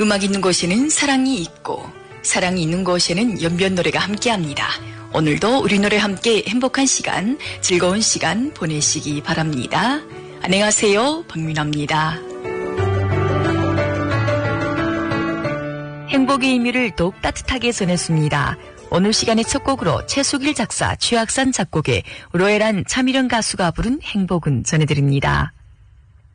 음악 있는 곳에는 사랑이 있고 사랑이 있는 곳에는 연변 노래가 함께합니다. 오늘도 우리 노래 함께 행복한 시간, 즐거운 시간 보내시기 바랍니다. 안녕하세요, 박민아입니다. 행복의 의미를 더욱 따뜻하게 전했습니다. 오늘 시간의 첫 곡으로 최수길 작사, 최학산 작곡의 로에란 차미령 가수가 부른 행복은 전해드립니다.